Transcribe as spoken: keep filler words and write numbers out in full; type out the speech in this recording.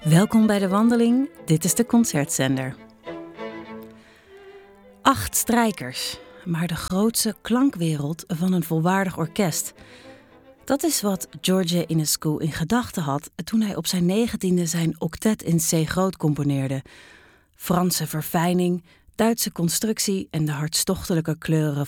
Welkom bij de wandeling, dit is de Concertzender. Acht strijkers, maar de grootste klankwereld van een volwaardig orkest. Dat is wat George Enescu in gedachten had toen hij op zijn negentiende zijn octet in C groot componeerde. Franse verfijning, Duitse constructie en de hartstochtelijke kleuren